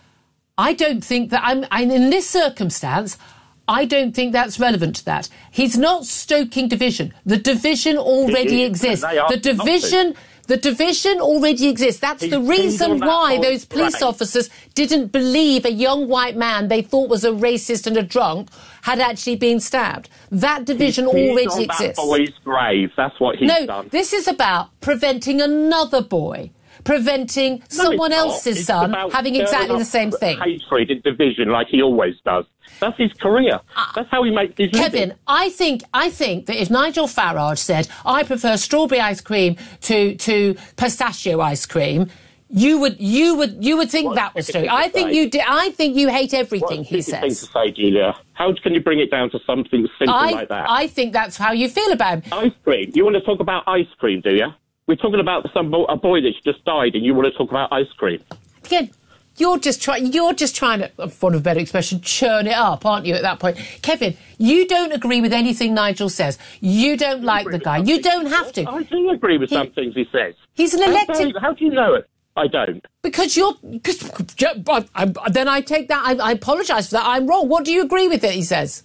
I don't think that I'm, I'm in this circumstance. I don't think that's relevant to that. He's not stoking division. The division already is, exists. and they are The not division, the division already exists. That's He's the reason on that why whole those police train. officers didn't believe a young white man they thought was a racist and a drunk had actually been stabbed. That division He's already on exists. that boy's grave. That's what he's No, done. this is about preventing another boy, preventing No, someone it's not. else's It's son about having stirring exactly the up same thing. Hatred and division, like he always does. That's his career. That's how he makes his Kevin, living. I think I think that if Nigel Farage said, I prefer strawberry ice cream to, to pistachio ice cream, you would you would you would think What that a was typical true. I thing think to say. you di- I think you hate everything What's he the thing to says. say, Julia? How can you bring it down to something simple I like that? I think that's how you feel about him. Ice cream. You want to talk about ice cream, do you? We're talking about some bo- a boy that's just died, and you want to talk about ice cream. Again, you're just trying. You're just trying to, for want of a better expression, churn it up, aren't you? At that point, Kevin, you don't agree with anything Nigel says. You don't like the guy. You don't have to. I do agree with He- some things he says. He's an How elected. do- How do you know it? I don't. Because you're. Cause, I, I, then I take that. I, I apologise for that. I'm wrong. What do you agree with that he says?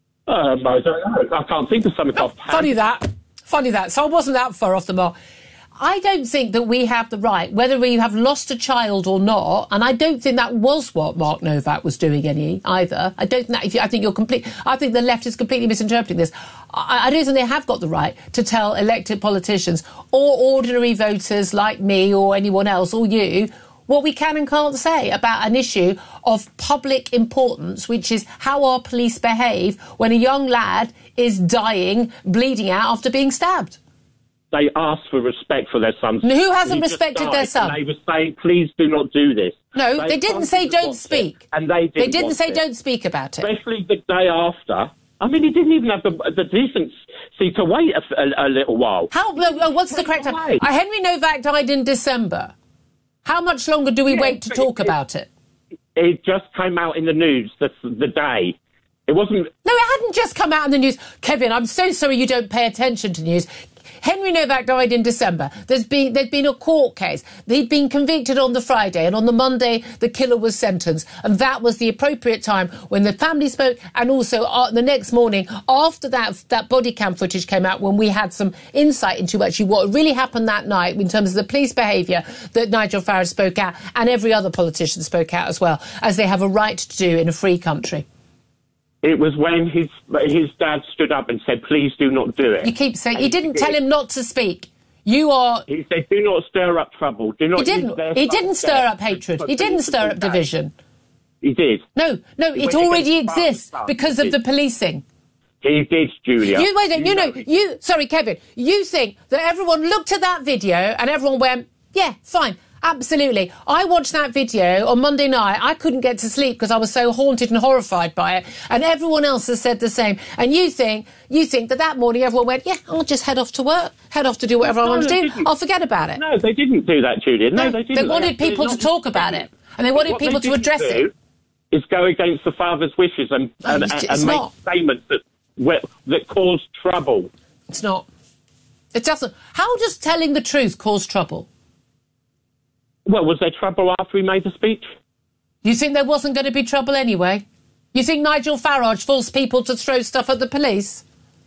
Um, I don't know. I can't think of something off hand. Funny that. Funny that. So I wasn't that far off the mark. I don't think that we have the right, whether we have lost a child or not, and I don't think that was what Mark Novak was doing any either. I don't think that, if you, I think you're complete, I think the left is completely misinterpreting this. I, I don't think they have got the right to tell elected politicians or ordinary voters like me or anyone else or you what we can and can't say about an issue of public importance, which is how our police behave when a young lad is dying, bleeding out after being stabbed. They asked for respect for their sons. Who hasn't respected their son? They were saying, please do not do this. No, they, they didn't say don't speak. It, and they didn't They didn't say it. don't speak about it. Especially the day after. I mean, he didn't even have the, the decency to wait a, a, a little while. How? No, what's the correct time? Uh, Henry Novak died in December. How much longer do we yeah, wait to talk it, about it? It just came out in the news the, the day. It wasn't... No, it hadn't just come out in the news. Kevin, I'm so sorry you don't pay attention to news. Henry Novak died in December. There's been there's been a court case. He'd been convicted on the Friday, and on the Monday the killer was sentenced. And that was the appropriate time when the family spoke, and also uh, the next morning after that that body cam footage came out, when we had some insight into actually what really happened that night in terms of the police behaviour that Nigel Farage spoke out, and every other politician spoke out as well, as they have a right to do in a free country. It was when his his dad stood up and said, please do not do it. You keep saying... He didn't tell him not to speak. You are... He said, do not stir up trouble. Do not he didn't, he didn't stir up hatred. He didn't stir up division. He did. No, no, it already exists because of the policing. He did, Julia. You, wait, you know, you... Sorry, Kevin. You think that everyone looked at that video and everyone went, yeah, fine. Absolutely. I watched that video on Monday night. I couldn't get to sleep because I was so haunted and horrified by it. And everyone else has said the same. And you think you think that that morning everyone went, yeah, I'll just head off to work, head off to do whatever no, I want to do. Didn't. I'll forget about it. No, they didn't do that, Julia. No, no they didn't. They wanted they people to talk about it. And they wanted what people to address it. Is go against the father's wishes and, no, and, it's, and, it's and make not. statements that, that cause trouble. It's not. It doesn't. How does telling the truth cause trouble? Well, was there trouble after he made the speech? You think there wasn't going to be trouble anyway? You think Nigel Farage forced people to throw stuff at the police?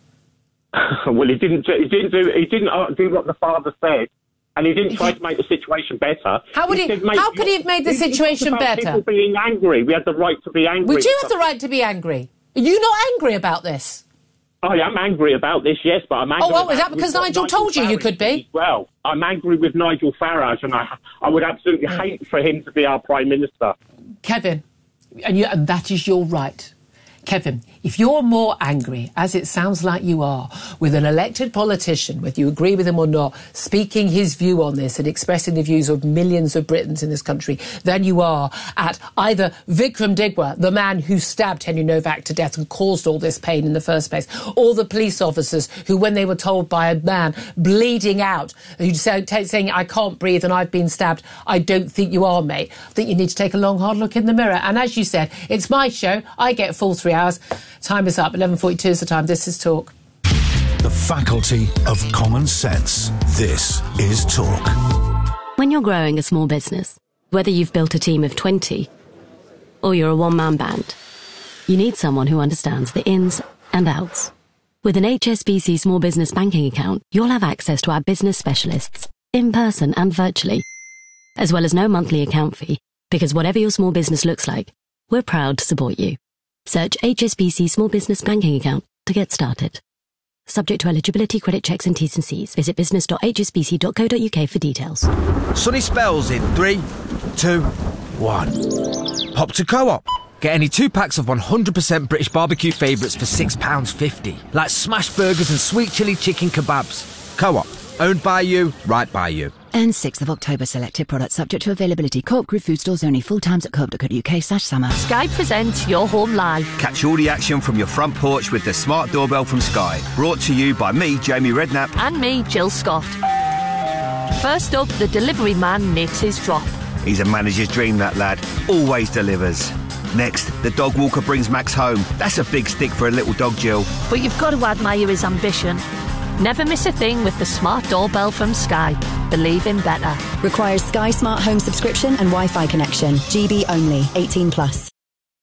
Well, he didn't. He didn't do. He didn't do what the father said, and he didn't try to make the situation better. How would he? he said, how could he have made the situation better? People being angry. We had the right to be angry. We do have the right to be angry. Are you not angry about this? I am angry about this, yes, but I'm angry... Oh, well, is that because Nigel, Nigel told you Farage you could be? Well, I'm angry with Nigel Farage, and I, I would absolutely mm. hate for him to be our Prime Minister. Kevin, and, you, and that is your right. Kevin, if you're more angry, as it sounds like you are, with an elected politician, whether you agree with him or not, speaking his view on this and expressing the views of millions of Britons in this country, than you are at either Vikram Digwa, the man who stabbed Henry Novak to death and caused all this pain in the first place, or the police officers who, when they were told by a man bleeding out, who'd say, t- saying, I can't breathe and I've been stabbed, I don't think you are, mate. I think you need to take a long, hard look in the mirror. And as you said, it's my show. I get full three hours. Time is up. eleven forty-two is the time. This is Talk. The faculty of common sense. This is Talk. When you're growing a small business, whether you've built a team of twenty or you're a one-man band, you need someone who understands the ins and outs. With an H S B C small business banking account, you'll have access to our business specialists, in person and virtually, as well as no monthly account fee, because whatever your small business looks like, we're proud to support you. Search H S B C Small Business Banking Account to get started. Subject to eligibility, credit checks and T's and C's. Visit business dot h s b c dot co dot u k for details. Sunny spells in three, two, one. Hop to Co-op. Get any two packs of one hundred percent British barbecue favourites for six pounds fifty. Like smash burgers and sweet chilli chicken kebabs. Co-op. Owned by you, right by you. And sixth of October, selected products subject to availability. Co-op Group food stores only. Full times at co op dot co dot u k slash summer. Sky presents Your Home Live. Catch all the action from your front porch with the smart doorbell from Sky. Brought to you by me, Jamie Redknapp. And me, Jill Scott. First up, the delivery man knits his drop. He's a manager's dream, that lad. Always delivers. Next, the dog walker brings Max home. That's a big stick for a little dog, Jill. But you've got to admire his ambition. Never miss a thing with the smart doorbell from Sky. Believe in better. Requires Sky Smart Home subscription and Wi-Fi connection. G B only. eighteen plus.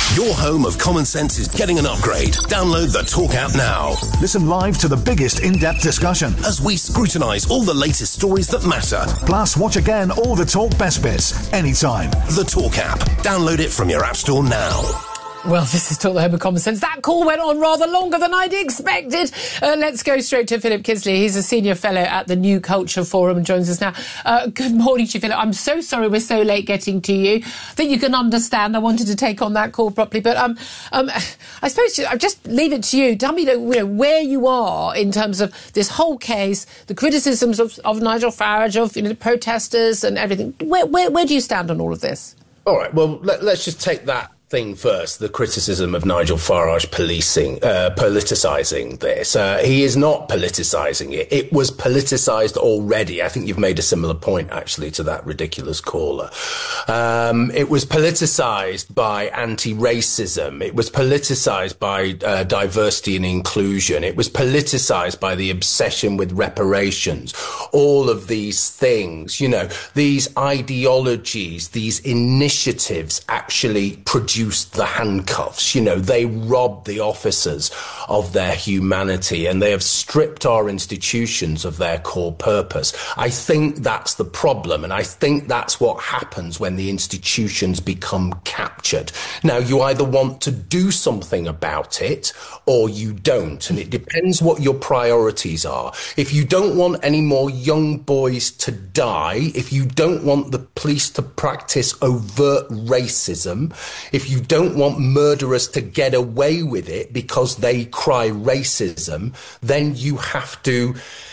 Your home of common sense is getting an upgrade. Download the Talk app now. Listen live to the biggest in-depth discussion as we scrutinise all the latest stories that matter. Plus, watch again all the Talk best bits, anytime. The Talk app. Download it from your app store now. Well, this is Talk the Home of Common Sense. That call went on rather longer than I'd expected. Uh, let's go straight to Philip Kisley. He's a senior fellow at the New Culture Forum and joins us now. Uh, good morning to you, Philip. I'm so sorry we're so late getting to you. I think you can understand I wanted to take on that call properly. But um, um, I suppose I'll just leave it to you. Tell me, you know, where you are in terms of this whole case, the criticisms of, of Nigel Farage, of you know, the protesters and everything. Where, where, where do you stand on all of this? All right, well, let, let's just take that thing first, the criticism of Nigel Farage policing, uh, politicising this. Uh, he is not politicising it. It was politicised already. I think you've made a similar point, actually, to that ridiculous caller. Um, it was politicised by anti-racism. It was politicised by uh, diversity and inclusion. It was politicised by the obsession with reparations. All of these things, you know, these ideologies, these initiatives actually produce the handcuffs. You know, they robbed the officers of their humanity and they have stripped our institutions of their core purpose. I think that's the problem, and I think that's what happens when the institutions become captured. Now, you either want to do something about it or you don't, and it depends what your priorities are. If you don't want any more young boys to die, if you don't want the police to practice overt racism, if you don't want murderers to get away with it because they cry racism, then you have to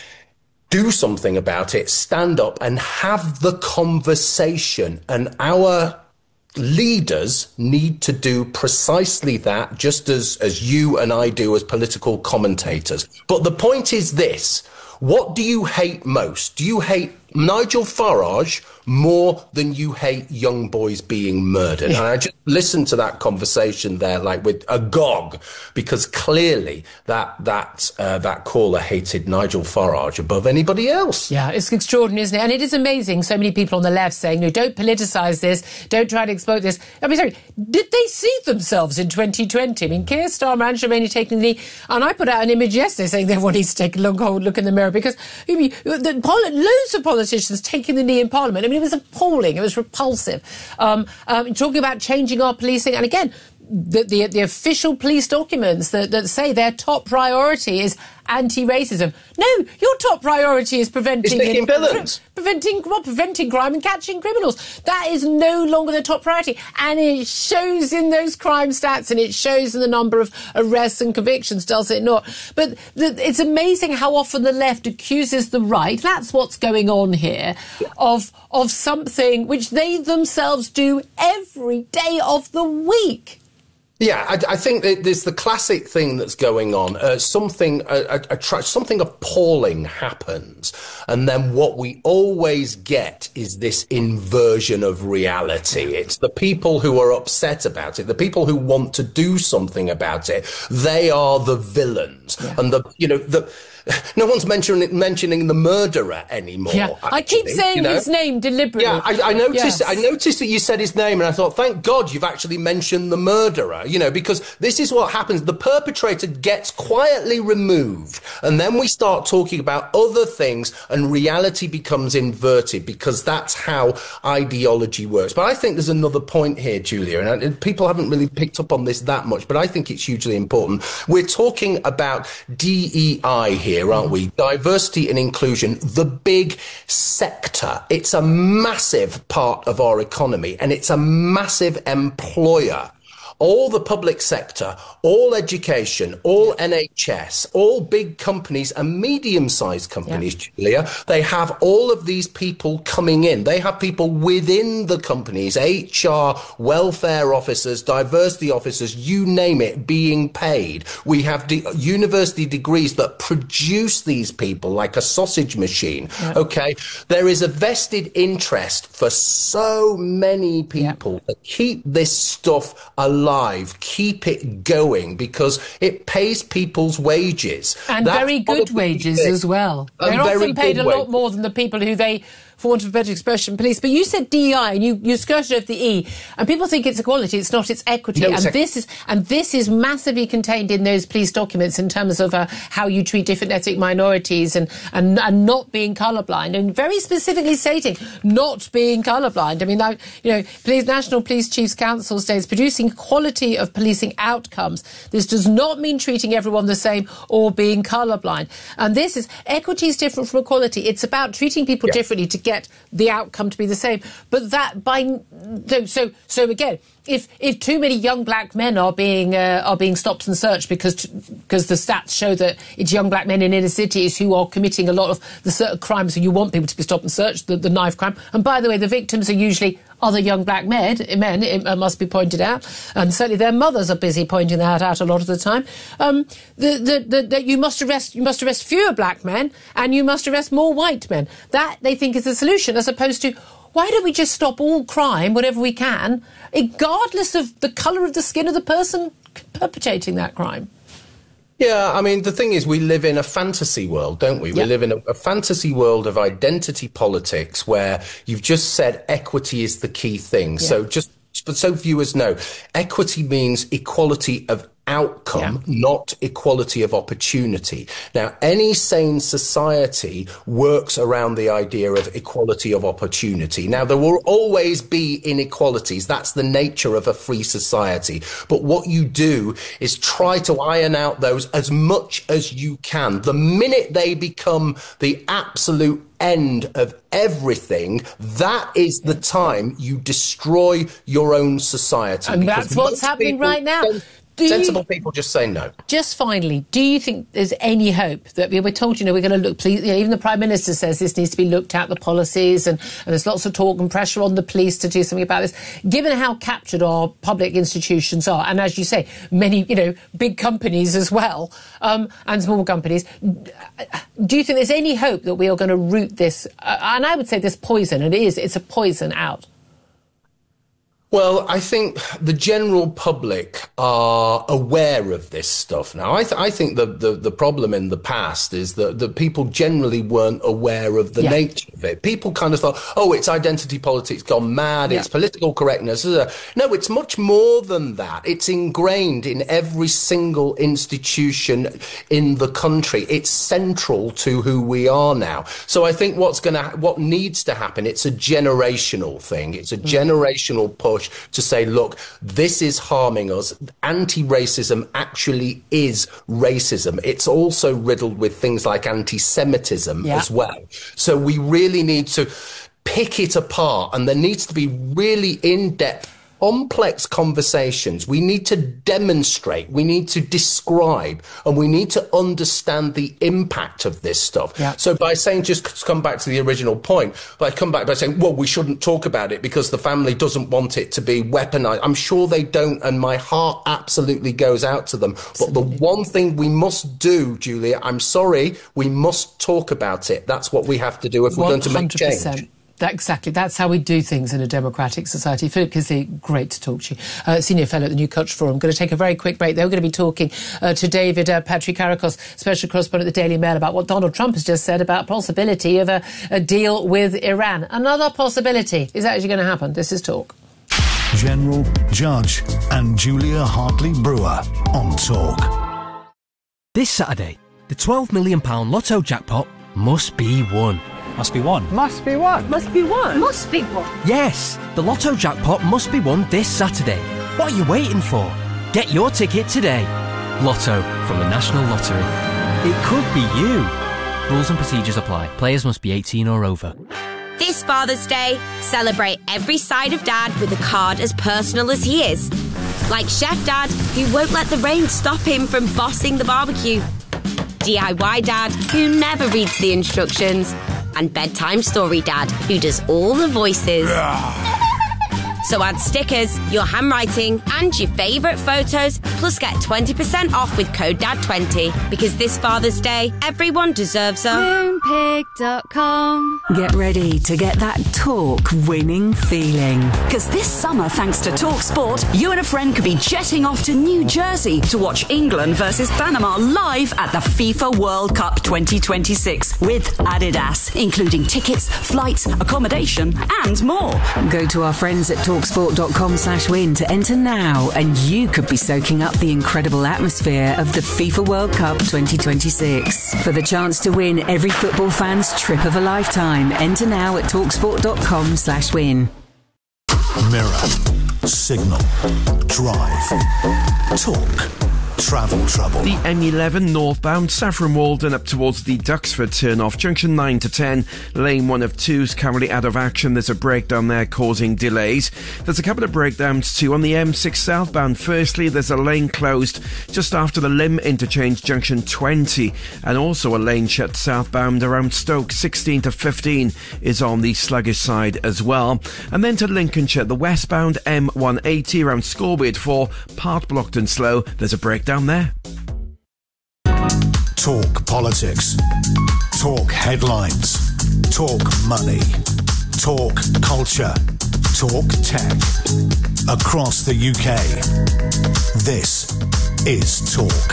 do something about it, stand up and have the conversation. And our leaders need to do precisely that, just as, as you and I do as political commentators. But the point is this: what do you hate most? Do you hate Nigel Farage more than you hate young boys being murdered? Yeah. And I just listened to that conversation there, like with agog, because clearly that that uh, that caller hated Nigel Farage above anybody else. Yeah, it's extraordinary, isn't it? And it is amazing. So many people on the left saying, "No, don't politicise this. Don't try to exploit this." I mean, sorry, did they see themselves in twenty twenty? I mean, Keir Starmer and Tremaine taking the knee, and I put out an image yesterday saying everyone needs to take a long, cold look in the mirror because I mean, the, loads of politicians taking the knee in Parliament. I mean, it was appalling. It was repulsive. Um, um, talking about changing our policing. And again, the, the, the official police documents that, that say their top priority is anti-racism. No, your top priority is preventing... It's making villains. Pre- preventing, well, preventing crime and catching criminals. That is no longer the top priority. And it shows in those crime stats and it shows in the number of arrests and convictions, does it not? But the, it's amazing how often the left accuses the right, that's what's going on here, yeah. of, of something which they themselves do every day of the week. Yeah, I, I think that there's the classic thing that's going on. Uh, something, a, a, a, something appalling happens, and then what we always get is this inversion of reality. It's the people who are upset about it, the people who want to do something about it. They are the villains, yeah. and the you know the. No one's mentioning mentioning the murderer anymore. Yeah, actually, I keep saying you know? his name deliberately. Yeah, I, I noticed. Yes. I noticed that you said his name, and I thought, thank God you've actually mentioned the murderer. You know, because this is what happens: the perpetrator gets quietly removed, and then we start talking about other things, and reality becomes inverted because that's how ideology works. But I think there's another point here, Julia, and, and people haven't really picked up on this that much, but I think it's hugely important. We're talking about D E I here. Here, aren't we? Diversity and inclusion, the big sector. It's a massive part of our economy and it's a massive employer. All the public sector, all education, all N H S, all big companies and medium-sized companies, yeah. Julia, they have all of these people coming in. They have people within the companies, H R, welfare officers, diversity officers, you name it, being paid. We have de- university degrees that produce these people like a sausage machine, yeah. okay? There is a vested interest for so many people yeah. to keep this stuff alive. Alive, keep it going because it pays people's wages and That's very good wages as well. And They're often paid a wage. lot more than the people who they for want of a better expression, police. But you said D E I, and you, you skirted over the E, and people think it's equality. It's not. It's equity. No, and it's this is and this is massively contained in those police documents in terms of uh, how you treat different ethnic minorities and, and and not being colourblind, and very specifically stating not being colourblind. I mean, I, you know, police, National Police Chiefs Council states producing quality of policing outcomes. This does not mean treating everyone the same or being colourblind. And this is equity is different from equality. It's about treating people yeah. differently to get the outcome to be the same. But that by so so, so again. If if too many young black men are being uh, are being stopped and searched because because the stats show that it's young black men in inner cities who are committing a lot of the certain crimes, so you want people to be stopped and searched, the, the knife crime. And by the way, the victims are usually other young black men, men, it must be pointed out, and certainly their mothers are busy pointing that out a lot of the time. Um, the, the, the, the, you must arrest you must arrest fewer black men and you must arrest more white men. That they think is the solution, as opposed to, why don't we just stop all crime whenever we can, regardless of the colour of the skin of the person perpetrating that crime? Yeah, I mean, the thing is, we live in a fantasy world, don't we? We yeah. live in a, a fantasy world of identity politics where you've just said equity is the key thing. Yeah. So just so viewers know, equity means equality of outcome, yeah. not equality of opportunity. Now, any sane society works around the idea of equality of opportunity. Now, there will always be inequalities. That's the nature of a free society. But what you do is try to iron out those as much as you can. The minute they become the absolute end of everything, that is the time you destroy your own society. And that's what's happening right now. Do Sensible you, people just say no. Just finally, do you think there's any hope that we were told, you know, we're going to look, please, you know, even the Prime Minister says this needs to be looked at, the policies, and, and there's lots of talk and pressure on the police to do something about this. Given how captured our public institutions are, and as you say, many, you know, big companies as well, um, and small companies, do you think there's any hope that we are going to root this, uh, and I would say this poison, and it is, it's a poison, out? Well, I think the general public are aware of this stuff now. I, th- I think the, the, the problem in the past is that, that people generally weren't aware of the yeah. nature of it. People kind of thought, oh, it's identity politics gone mad, yeah. it's political correctness. No, it's much more than that. It's ingrained in every single institution in the country. It's central to who we are now. So I think what's going to, what needs to happen, it's a generational thing. It's a mm. generational push to say, look, this is harming us. Anti-racism actually is racism. It's also riddled with things like anti-Semitism yeah. as well. So we really need to pick it apart, and there needs to be really in-depth, complex conversations. We need to demonstrate, we need to describe, and we need to understand the impact of this stuff. Yeah. So by saying, just come back to the original point, but I come back by saying, well, we shouldn't talk about it because the family doesn't want it to be weaponized. I'm sure they don't, and my heart absolutely goes out to them. Absolutely. But the one thing we must do, Julia, I'm sorry, we must talk about it. That's what we have to do if we're going to make change. That, exactly. That's how we do things in a democratic society. Philip Kizzie, great to talk to you. Uh, Senior Fellow at the New Culture Forum. Going to take a very quick break. They're going to be talking uh, to David uh, Patrikarakos, Special Correspondent at the Daily Mail, about what Donald Trump has just said about possibility of a, a deal with Iran. Another possibility. Is that actually going to happen? This is Talk. General, Judge and Julia Hartley-Brewer on Talk. This Saturday, the twelve million pounds Lotto jackpot must be won. Must be won. Must be won. Must be won. Must be won. Yes, the Lotto jackpot must be won this Saturday. What are you waiting for? Get your ticket today. Lotto from the National Lottery. It could be you. Rules and procedures apply. Players must be eighteen or over. This Father's Day, celebrate every side of Dad with a card as personal as he is. Like Chef Dad, who won't let the rain stop him from bossing the barbecue. D I Y Dad, who never reads the instructions. And Bedtime Story Dad, who does all the voices. So add stickers, your handwriting, and your favourite photos, plus get twenty percent off with code D A D twenty. Because this Father's Day, everyone deserves a... Moon Moonpig dot com. Get ready to get that talk winning feeling. Because this summer, thanks to TalkSport, you and a friend could be jetting off to New Jersey to watch England versus Panama live at the FIFA World Cup twenty twenty-six with Adidas, including tickets, flights, accommodation and more. Go to our friends at talksport.com slash win to enter now, and you could be soaking up the incredible atmosphere of the FIFA World Cup twenty twenty-six. For the chance to win every football fan's trip of a lifetime, enter now at talksport.com slash win. Mirror, Signal, Drive, Talk, Travel Trouble. The M eleven northbound Saffron Walden up towards the Duxford turn-off, junction nine to ten. Lane one of two is currently out of action. There's a breakdown there causing delays. There's a couple of breakdowns too on the M six southbound. Firstly, there's a lane closed just after the Lim interchange, junction twenty, and also a lane shut southbound around Stoke. Sixteen to fifteen is on the sluggish side as well. And then to Lincolnshire, the westbound M one eighty around Scorbeard four, part blocked and slow. There's a breakdown down there. Talk politics. Talk headlines. Talk money. Talk culture. Talk tech. Across the U K. This is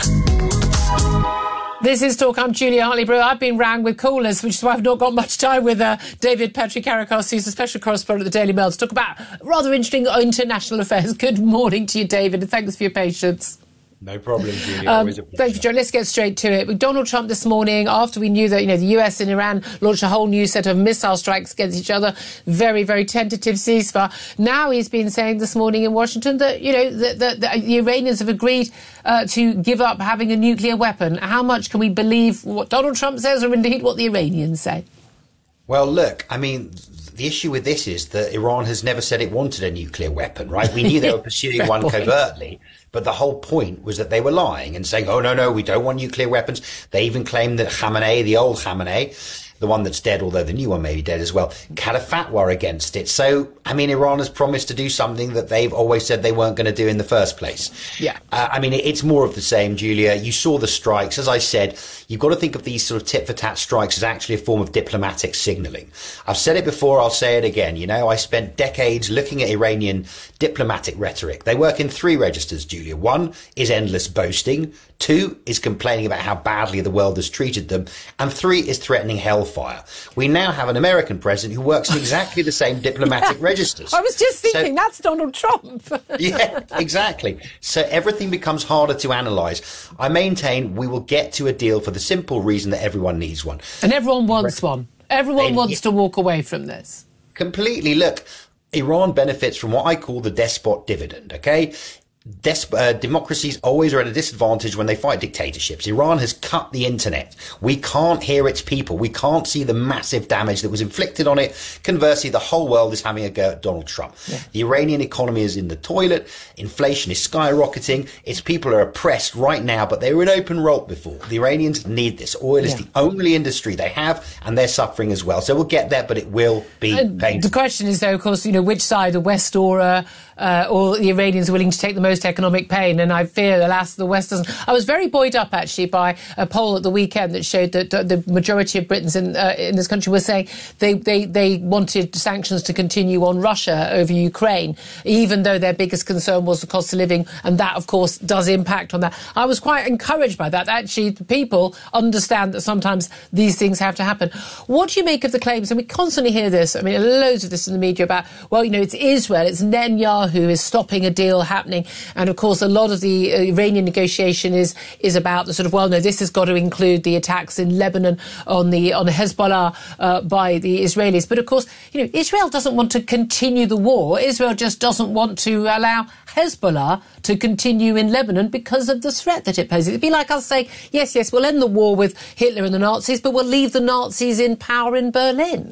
Talk. This is Talk. I'm Julia Hartley-Brewer. I've been round with callers, which is why I've not got much time with uh, David Petrie-Karakos, who's a special correspondent at the Daily Mail, to talk about rather interesting international affairs. Good morning to you, David, and thanks for your patience. No problem, Julia. Um, Always a pleasure. thank you, Joe. Let's get straight to it. With Donald Trump this morning, after we knew that, you know, the U S and Iran launched a whole new set of missile strikes against each other, very, very tentative ceasefire. Now he's been saying this morning in Washington that, you know, that the, the, the Iranians have agreed uh, to give up having a nuclear weapon. How much can we believe what Donald Trump says, or indeed what the Iranians say? Well, look, I mean, the issue with this is that Iran has never said it wanted a nuclear weapon, right? We knew they were pursuing one point. covertly, but the whole point was that they were lying and saying, oh, no, no, we don't want nuclear weapons. They even claimed that Khamenei, the old Khamenei, the one that's dead, although the new one may be dead as well, had a fatwa against it. So, I mean, Iran has promised to do something that they've always said they weren't going to do in the first place. Yeah. Uh, I mean, it's more of the same, Julia. You saw the strikes. As I said, you've got to think of these sort of tit-for-tat strikes as actually a form of diplomatic signalling. I've said it before, I'll say it again. You know, I spent decades looking at Iranian diplomatic rhetoric. They work in three registers, Julia. One is endless boasting. Two is complaining about how badly the world has treated them. And three is threatening hellfire. We now have an American president who works in exactly the same diplomatic yeah. registers. I was just thinking, so, that's Donald Trump. Yeah, exactly. So everything becomes harder to analyse. I maintain we will get to a deal for the simple reason that everyone needs one. And everyone wants one. Everyone and, wants yeah, to walk away from this. Completely. Look, Iran benefits from what I call the despot dividend, okay? Des- uh, democracies always are at a disadvantage when they fight dictatorships. Iran has cut the internet. We can't hear its people. We can't see the massive damage that was inflicted on it. Conversely, the whole world is having a go at Donald Trump. Yeah. The Iranian economy is in the toilet. Inflation is skyrocketing. Its people are oppressed right now, but they were in open revolt before. The Iranians need this. Oil is yeah. the only industry they have, and they're suffering as well. So we'll get there, but it will be uh, painful. The question is, though, of course, you know, which side, the West or uh, uh, or the Iranians, are willing to take the most economic pain, and I fear, alas, the West doesn't. I was very buoyed up, actually, by a poll at the weekend that showed that uh, the majority of Britons in uh, in this country were saying they, they, they wanted sanctions to continue on Russia over Ukraine, even though their biggest concern was the cost of living, and that, of course, does impact on that. I was quite encouraged by that. Actually, the people understand that sometimes these things have to happen. What do you make of the claims? And we constantly hear this, I mean, loads of this in the media about, well, you know, it's Israel, it's Netanyahu is stopping a deal happening, and of course a lot of the uh, Iranian negotiation is is about the sort of, well, no, this has got to include the attacks in Lebanon on the on Hezbollah uh, by the Israelis. But of course, you know, Israel doesn't want to continue the war. Israel just doesn't want to allow Hezbollah to continue in Lebanon because of the threat that it poses. It'd be like us saying, yes, yes, we'll end the war with Hitler and the Nazis, but we'll leave the Nazis in power in Berlin.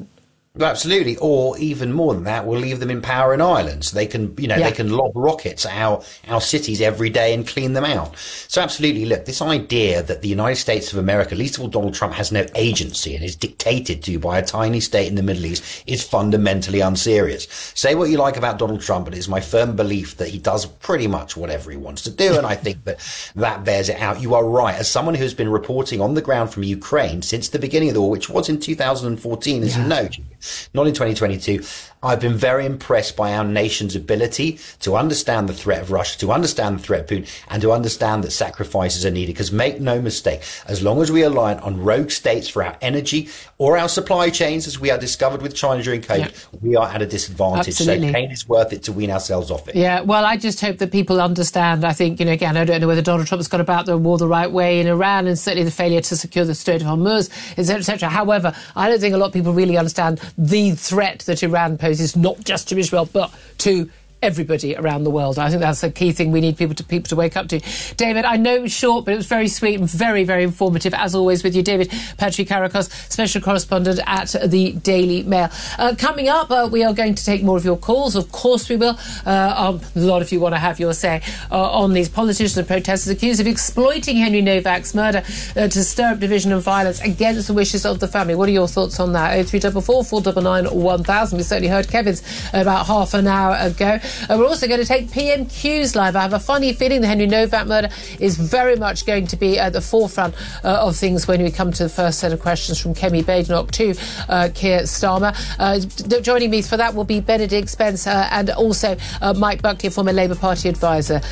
Well, absolutely, or even more than that, we'll leave them in power in Ireland, so they can, you know, Yeah. they can lob rockets at our our cities every day and clean them out. So, absolutely, look, this idea that the United States of America, least of all Donald Trump, has no agency and is dictated to by a tiny state in the Middle East is fundamentally unserious. Say what you like about Donald Trump, but it is my firm belief that he does pretty much whatever he wants to do, and I think that that bears it out. You are right. As someone who has been reporting on the ground from Ukraine since the beginning of the war, which was in two thousand fourteen, as you know, not in twenty twenty-two, I've been very impressed by our nation's ability to understand the threat of Russia, to understand the threat of Putin, and to understand that sacrifices are needed. Because make no mistake, as long as we rely on rogue states for our energy or our supply chains, as we are discovered with China during COVID, yeah. we are at a disadvantage. Absolutely. So pain is worth it to wean ourselves off it. Yeah, well, I just hope that people understand. I think, you know, again, I don't know whether Donald Trump's gone about the war the right way in Iran, and certainly the failure to secure the Strait of Hormuz, et cetera, et cetera. However, I don't think a lot of people really understand the threat that Iran poses, not just to Israel, but to everybody around the world. I think that's the key thing we need people to people to wake up to. David, I know it was short, but it was very sweet and very, very informative, as always, with you, David Patricarakos, special correspondent at the Daily Mail. Uh, coming up, uh, we are going to take more of your calls. Of course we will. Uh, um, a lot of you want to have your say uh, on these politicians and protesters accused of exploiting Henry Novak's murder uh, to stir up division and violence against the wishes of the family. What are your thoughts on that? oh three four four, four nine nine, one thousand. We certainly heard Kevin's about half an hour ago. Uh, we're also going to take P M Qs live. I have a funny feeling the Henry Novak murder is very much going to be at the forefront uh, of things when we come to the first set of questions from Kemi Badenoch to uh, Keir Starmer. Uh, joining me for that will be Benedict Spence uh, and also uh, Mike Buckley, a former Labour Party advisor.